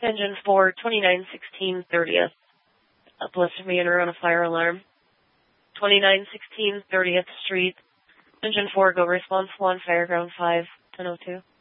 Engine 4, 2916 30th. Uplifted me and run a fire alarm. 2916 30th Street. Engine 4, go response 1, Fireground 5, 1002.